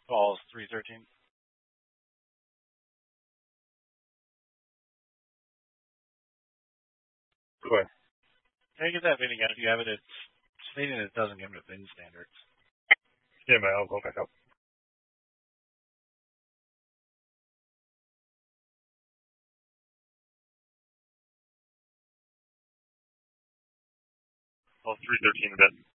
Calls 313. Go ahead. Can I get that VIN again if you have it? It's stating it doesn't give them the VIN standards. Yeah, man, I'll go back up. Call 313 VIN.